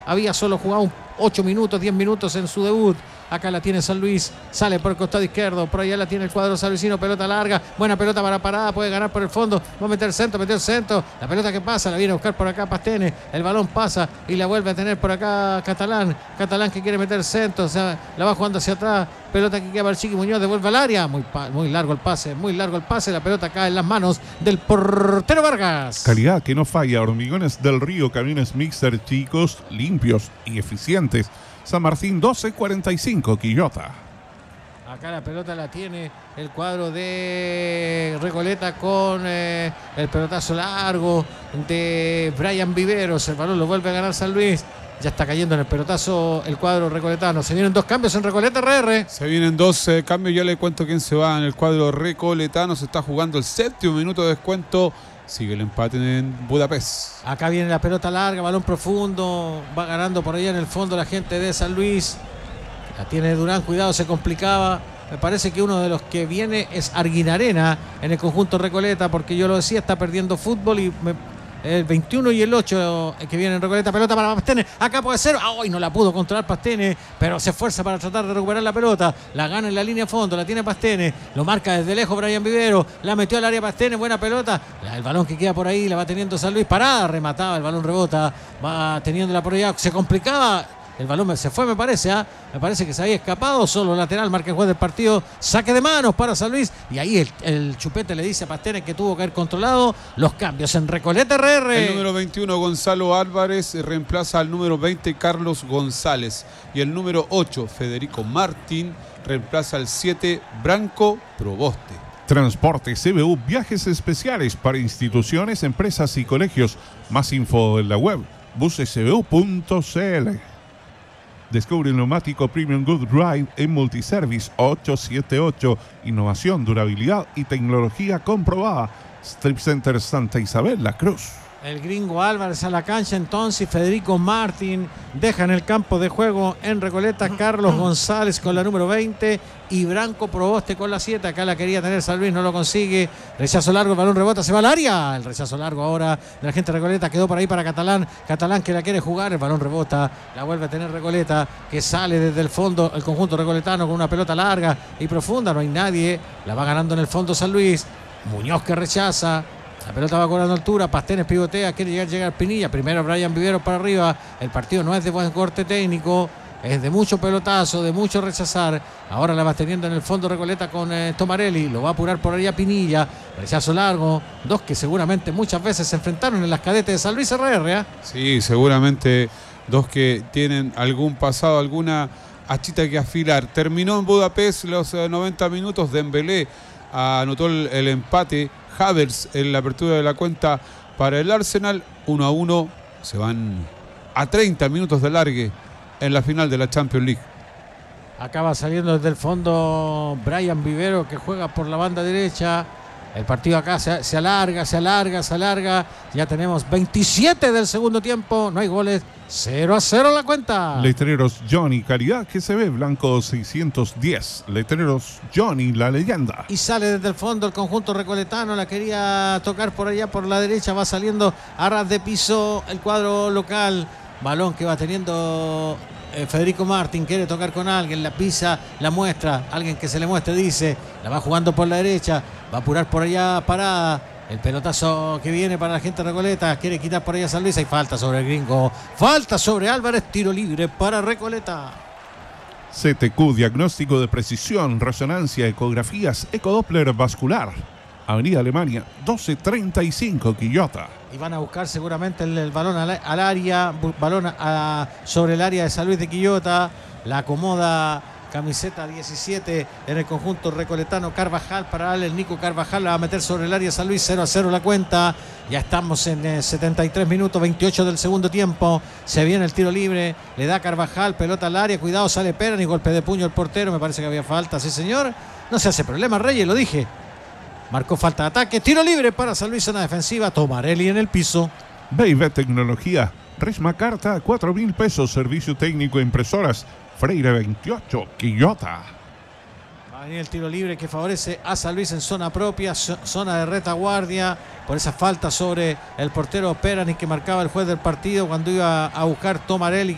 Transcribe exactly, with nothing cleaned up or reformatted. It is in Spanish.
Había solo jugado ocho minutos, diez minutos en su debut. Acá la tiene San Luis, sale por el costado izquierdo, por allá la tiene el cuadro salvicino, pelota larga, buena pelota para parada, puede ganar por el fondo, va a meter el centro, metió el centro, la pelota que pasa, la viene a buscar por acá Pastene, el balón pasa y la vuelve a tener por acá Catalán, Catalán que quiere meter el centro, o sea, la va jugando hacia atrás, pelota que queda para el Chiqui Muñoz, devuelve al área, muy, muy largo el pase, muy largo el pase, la pelota cae en las manos del portero Vargas. Calidad que no falla, Hormigones del Río, camiones mixer chicos, limpios y eficientes. San Martín doce cuarenta y cinco, Quillota. Acá la pelota la tiene el cuadro de Recoleta con eh, el pelotazo largo de Brian Viveros. El balón lo vuelve a ganar San Luis. Ya está cayendo en el pelotazo el cuadro recoletano. Se vienen dos cambios en Recoleta, R R. Se vienen dos eh, cambios. Ya le cuento quién se va en el cuadro recoletano. Se está jugando el séptimo minuto de descuento. Sigue el empate en Budapest. Acá viene la pelota larga, balón profundo. Va ganando por allá en el fondo la gente de San Luis. La tiene Durán, cuidado, se complicaba. Me parece que uno de los que viene es Arguinarena en el conjunto Recoleta, porque yo lo decía, está perdiendo fútbol y me, el veintiuno y el ocho que viene en Recoleta, pelota para Pastene, acá puede ser, ¡ay! No la pudo controlar Pastene, pero se esfuerza para tratar de recuperar la pelota, la gana en la línea de fondo, la tiene Pastene, lo marca desde lejos Brian Vivero, la metió al área Pastene, buena pelota, el balón que queda por ahí, la va teniendo San Luis, parada, remataba, el balón rebota, va teniéndola por allá, se complicaba. El balón se fue, me parece, ¿eh? me parece que se había escapado, solo lateral, marca el juez del partido, saque de manos para San Luis, y ahí el, el chupete le dice a Pastene que tuvo que haber controlado los cambios en Recoleta, R R. El número veintiuno, Gonzalo Álvarez, reemplaza al número veinte, Carlos González, y el número ocho, Federico Martín, reemplaza al siete, Branco Proboste. Transporte C B U, viajes especiales para instituciones, empresas y colegios. Más info en la web, buses c b u punto c l. Descubre el neumático Premium Good Drive en Multiservice ocho siete ocho. Innovación, durabilidad y tecnología comprobada. Strip Center Santa Isabel, La Cruz. El gringo Álvarez a la cancha entonces, Federico Martín deja en el campo de juego en Recoleta, Carlos González con la número veinte y Branco Proboste con la siete. Acá la quería tener San Luis, no lo consigue. Rechazo largo, el balón rebota, se va al área. El rechazo largo ahora de la gente de Recoleta, quedó por ahí para Catalán. Catalán que la quiere jugar, el balón rebota, la vuelve a tener Recoleta, que sale desde el fondo el conjunto recoletano con una pelota larga y profunda, no hay nadie. La va ganando en el fondo San Luis. Muñoz que rechaza. La pelota va cobrando altura, Pastene pivotea, quiere llegar, llegar Pinilla, primero Brian Vivero para arriba, el partido no es de buen corte técnico, es de mucho pelotazo, de mucho rechazar, ahora la va teniendo en el fondo Recoleta con eh, Tomarelli, lo va a apurar por allá Pinilla, rechazo largo, dos que seguramente muchas veces se enfrentaron en las cadetes de San Luis, R R. ¿eh? Sí, seguramente dos que tienen algún pasado, alguna hachita que afilar. Terminó en Budapest los eh, noventa minutos, Dembélé anotó el, el empate, Havertz en la apertura de la cuenta para el Arsenal, uno a uno, se van a treinta minutos de largue en la final de la Champions League. Acaba saliendo desde el fondo Brian Vivero que juega por la banda derecha. El partido acá se, se alarga, se alarga, se alarga. Ya tenemos veintisiete del segundo tiempo. No hay goles. cero a cero la cuenta. Letreros Johnny, calidad que se ve, blanco seiscientos diez. Letreros Johnny, la leyenda. Y sale desde el fondo el conjunto recoletano. La quería tocar por allá por la derecha. Va saliendo a ras de piso el cuadro local. Balón que va teniendo eh, Federico Martín. Quiere tocar con alguien. La pisa, la muestra. Alguien que se le muestre dice. La va jugando por la derecha. Va a apurar por allá parada. El pelotazo que viene para la gente de Recoleta. Quiere quitar por allá a San Luis. Hay falta sobre el gringo. Falta sobre Álvarez. Tiro libre para Recoleta. C T Q, diagnóstico de precisión, resonancia, ecografías, ecodoppler vascular. Avenida Alemania, doce treinta y cinco, Quillota. Y van a buscar seguramente el, el balón al, al área. Balón a, sobre el área de San Luis de Quillota. La acomoda camiseta diecisiete en el conjunto recoletano, Carvajal para darle el Nico Carvajal, la va a meter sobre el área San Luis, cero a cero la cuenta. Ya estamos en eh, setenta y tres minutos, veintiocho del segundo tiempo. Se viene el tiro libre, le da Carvajal, pelota al área, cuidado, sale Perán y golpe de puño el portero, me parece que había falta, sí señor. No se hace problema, Reyes, lo dije. Marcó falta de ataque, tiro libre para San Luis en la defensiva, Tomarelli en el piso. B y B Tecnología, Resma Carta, cuatro mil pesos, servicio técnico e impresoras. Freire veintiocho, Quillota. Va a venir el tiro libre que favorece a San Luis en zona propia, zona de retaguardia, por esa falta sobre el portero Perán y que marcaba el juez del partido cuando iba a buscar Tomarelli.